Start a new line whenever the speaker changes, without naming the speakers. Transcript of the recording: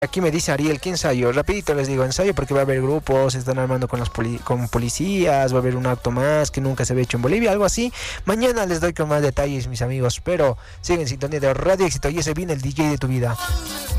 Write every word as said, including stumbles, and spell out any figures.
Aquí me dice Ariel, ¿qué ensayo? Rapidito les digo, ensayo porque va a haber grupos, se están armando con los poli con policías, va a haber un acto más que nunca se había hecho en Bolivia, algo así. Mañana les doy con más detalles, mis amigos, pero siguen en sintonía de Radio Éxito y ese viene el D J de tu vida.